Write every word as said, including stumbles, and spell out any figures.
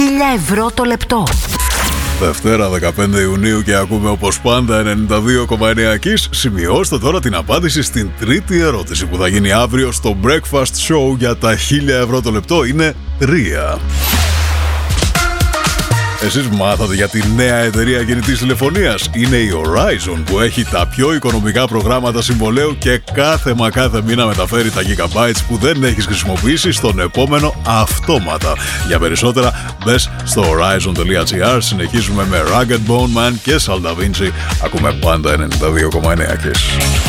χίλια ευρώ το λεπτό. Δευτέρα δεκαπέντε Ιουνίου και ακούμε όπως πάντα ενενήντα δύο κόμμα εννέα Kiss. Σημειώστε τώρα την απάντηση στην τρίτη ερώτηση που θα γίνει αύριο στο Breakfast Show για τα χίλια ευρώ το λεπτό. Είναι τρία. Εσείς μάθατε για τη νέα εταιρεία κινητής τηλεφωνίας? Είναι η Horizon, που έχει τα πιο οικονομικά προγράμματα συμβολαίου και κάθε μα κάθε μήνα μεταφέρει τα gigabytes που δεν έχεις χρησιμοποιήσει στον επόμενο αυτόματα. Για περισσότερα μπες στο horizon τελεία gr. Συνεχίζουμε με Rugged Bone Man και Sal Da Vinci. Ακούμε πάντα ενενήντα δύο κόμμα εννέα Kiss.